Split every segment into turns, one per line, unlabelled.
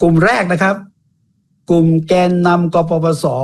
กลุ่มแรกนะครับกลุ่มแกนนำกปปส.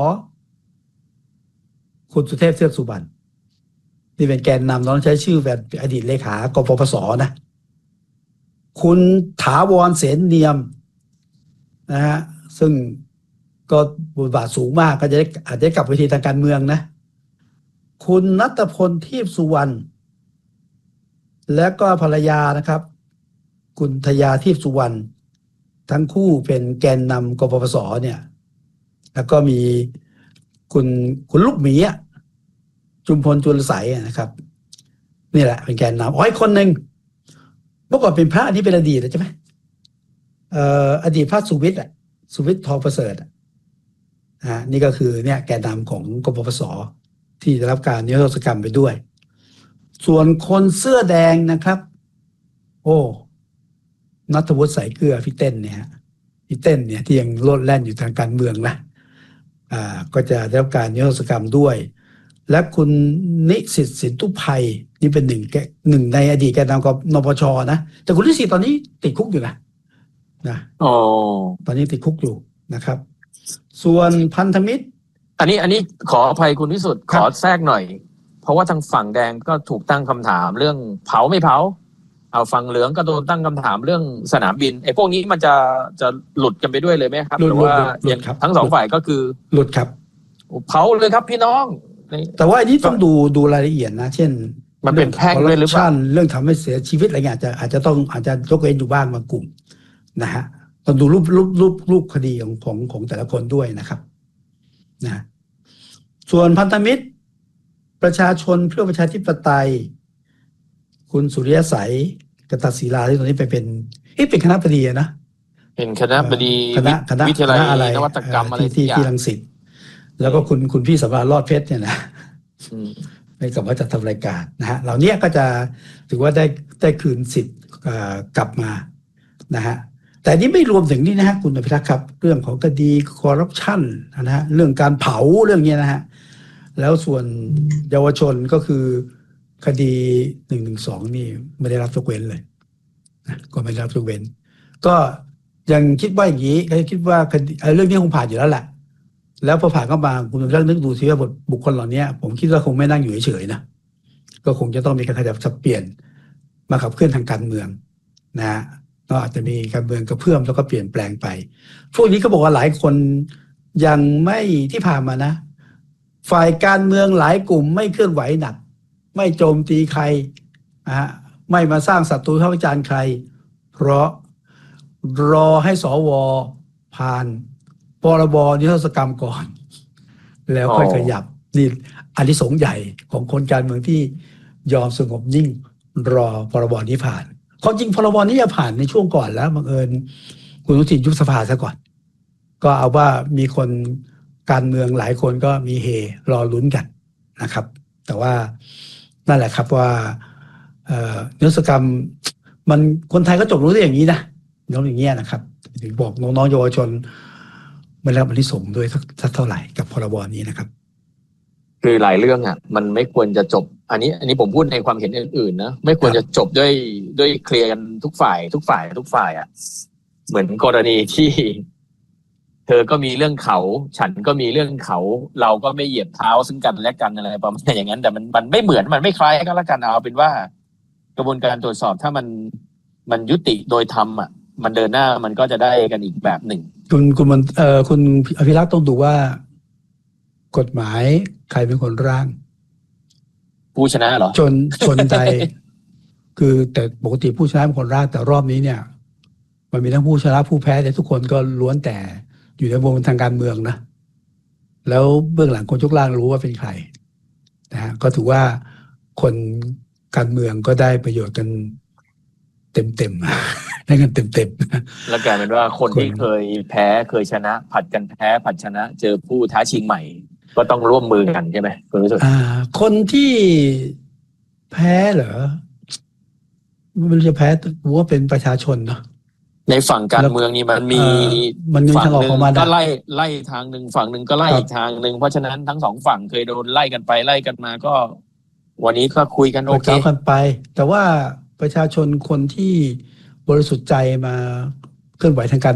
คุณสุเทพเทือกสุบรรณนี่เป็นแกนนำต้องใช้ชื่อแบบอดีตเลขากปปส.นะคุณถาวรเสนเนียมนะฮะซึ่งก็บทบาทสูงมากก็จะได้อาจจะกลับเวทีทางการเมืองนะคุณณัฐพลทีพสุวรรณและก็ภรรยานะครับคุณทยาทีพสุวรรณทั้งคู่เป็นแกนนำกปปส.เนี่ยแล้วก็มีคุณลูกหมีจุมพลจุลไสยนะครับนี่แหละเป็นแกนนำอีกคนหนึ่งเมื่อก่อนเป็นพระอันนี้เป็นอดีตใช่ไหมอดีตพระสุวิทย์ทองประเสริฐนี่ก็คือเนี่ยแกนนำของกปปส.ที่ได้รับการนิรโทษกรรมไปด้วยส่วนคนเสื้อแดงนะครับโอ้ณัฐวุฒิสายเกลือพี่เต้นเนี่ยที่ยังโลดแล่นอยู่ทางการเมืองนะก็จะได้รับการนิรโทษกรรมด้วยและคุณนิสิตสินทุพไพนี่เป็นหนึ่งในอดีตแกนนำกนปช.นะแต่คุณนิสิตตอนนี้ติดคุกอยู่นะตอนนี้ติดคุกอยู่นะครับส่วนพันธมิตร
อันนี้ขออภัยคุณพิสุทธิ์ขอแทรกหน่อยเพราะว่าทางฝั่งแดงก็ถูกตั้งคำถามเรื่องเผาไม่เผาเอาฝั่งเหลืองก็โดนตั้งคำถามเรื่องสนามบินไอ้พวกนี้มันจะหลุดกันไปด้วยเลยไหมครับหรือว่าทั้งสองฝ่ายก็คือ
หลุดครับ
เผาเลยครับพี่น้อง
แต่ว่าอันนี้ต้องดูรายละเอียดนะเช่น
มันเป็นแพ่งด้วยหรือเปล่า
เรื่องทำให้เสียชีวิตอะไรเงี้ยอาจจะยกเว้นอยู่บ้างบางกลุ่มนะฮะต้องดูรูปคดีของแต่ละคนด้วยนะครับนะส่วนพันธมิตรประชาชนเพื่อประชาธิปไตยคุณสุริยสัยกตศิลาที่ตอนนี้ไปเป็นคณะบดีนะ
เป็นคณะบดีวิทยาลัยนวัตกรรมอะไร
ที่รังสิตแล้วก็คุณพี่สำราญรอดเพชรเนี่ยนะในกับว่าจะทำรายการนะฮะเหล่านี้ก็จะถือว่าได้คืนสิทธิ์กลับมานะฮะแต่นี้ไม่รวมถึงนี่นะฮะคุณอภิรักษ์ครับเรื่องของคดีคอร์รัปชันนะฮะเรื่องการเผาเรื่องนี้นะฮะแล้วส่วนเยาวชนก็คือคดี112นี่ไม่ได้รับยกเว้นเลยก็ไม่ได้รับยกเว้นก็ยังคิดว่าอย่างนี้ก็คิดว่าเรื่องนี้คงผ่านอยู่แล้วแหละแล้วพอผ่านเข้ามาคุณต้องนึกดูซิว่าบุคคลเหล่านี้ผมคิดว่าคงไม่นั่งอยู่เฉยๆนะก็คงจะต้องมีการขยับสับเปลี่ยนมาขับเคลื่อนทางการเมืองนะก็อาจจะมีการเมืองกระเพื่อมแล้วก็เปลี่ยนแปลงไปพวกนี้ก็บอกว่าหลายคนยังไม่ที่ผ่านมานะฝ่ายการเมืองหลายกลุ่มไม่เคลื่อนไหวหนักไม่โจมตีใครไม่มาสร้างศัตรูวิจารณ์ใครเพราะรอให้สวผ่านพรบนิรโทษกรรมก่อนแล้วค่อยขยับนี่อานิสงส์ใหญ่ของคนการเมืองที่ยอมสงบนิ่งรอพรบนี้ผ่านความจริงพรบนี้จะผ่านในช่วงก่อนแล้วบังเอิญคุณอนุทินยุบสภาซะก่อนก็เอาว่ามีคนการเมืองหลายคนก็มีเฮรอลุ้นกันนะครับแต่ว่านั่นแหละครับว่านิรโทษกรรมมันคนไทยก็จบรู้ได้อย่างนี้นะอย่างเงี้ยนะครับถึงบอกน้องๆเยาวชนไม่รับอานิสงส์ด้วยสักเท่าไหร่กับพรบนี้นะครับ
คือหลายเรื่องมันไม่ควรจะจบอันนี้ผมพูดในความเห็นอื่นๆนะไม่ควรจะจบด้วยเคลียร์กันทุกฝ่ายเหมือนกรณีที่เธอก็มีเรื่องเขาฉันก็มีเรื่องเขาเราก็ไม่เหยียบเท้าซึ่งกันและกันอะไรประมาณอย่างนั้นแต่มันไม่เหมือนมันไม่คล้ายก็แล้วกันเอาเป็นว่ากระบวนการตรวจสอบถ้ามันยุติโดยธรรมมันเดินหน้ามันก็จะได้กันอีกแบบหนึ่ง
คุณอภิรักษ์ต้องดูว่ากฎหมายใครเป็นคนร่าง
ผู้ชนะเหรอ
ชนใดคือแต่ปกติผู้ชนะเป็นคนร่างแต่รอบนี้เนี่ยมันมีทั้งผู้ชนะผู้แพ้แต่ทุกคนก็ล้วนแต่อยู่ในวงทางการเมืองนะแล้วเบื้องหลังคนยกร่างรู้ว่าเป็นใครนะฮะก็ถือว่าคนการเมืองก็ได้ประโยชน์กันเต็มได้กันเต็ม
แล้วกลายเป็นว่าคนที่เคยแพ้เคยชนะผัดกันแพ้ผัดชนะเจอผู้ท้าชิงใหม่ก็ต้องร่วมมือกันใช่ไหมคุณรู้สึก
คนที่แพ้เหรอไม่รู้จะแพ้ว่าเป็นประชาชนเนาะ
ในฝั่งการเมืองนี่มันมีฝั่งหนึ่งก็ไล่ทางหนึ่งฝั่งหนึ่งก็ไล่อีกทางหนึ่งเพราะฉะนั้นทั้งสองฝั่งเคยโดนไล่กันไปไล่กันมาก็วันนี้ก็คุยกันโอเค
กันไปแต่ว่าประชาชนคนที่บริสุทธิ์ใจมาเคลื่อนไหวทางการ